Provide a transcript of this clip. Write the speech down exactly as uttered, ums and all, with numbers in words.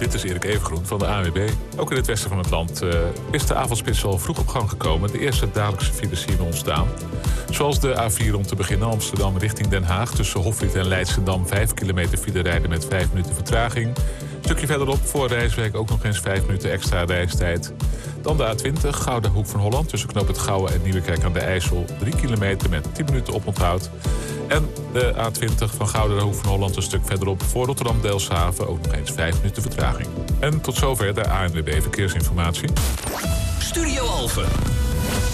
Dit is Erik Evengroen van de A N W B. Ook in het westen van het land uh, is de avondspits al vroeg op gang gekomen. De eerste dagelijkse files zien ontstaan. Zoals de A vier om te beginnen Amsterdam richting Den Haag. Tussen Hofvliet en Leidschendam vijf kilometer file rijden met vijf minuten vertraging. Een stukje verderop voor Rijswijk ook nog eens vijf minuten extra reistijd. Dan de A twintig, Gouda Hoek van Holland. Tussen Knoop het Gouwen en Nieuwekerk aan de IJssel. drie kilometer met tien minuten oponthoud. En de A twintig van Gouda Hoek van Holland een stuk verderop voor Rotterdam-Delfshaven. Ook nog eens vijf minuten vertraging. En tot zover de A N W B Verkeersinformatie. Studio Alphen.